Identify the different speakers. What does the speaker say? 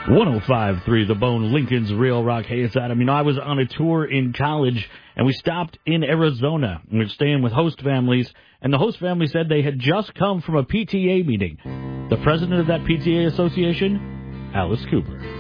Speaker 1: 105.3 The Bone, Lincoln's Real Rock. Hey, it's Adam. You know, I was on a tour in college, and we stopped in Arizona. We were staying with host families, and the host family said they had just come from a PTA meeting. The president of that PTA association, Alice Cooper.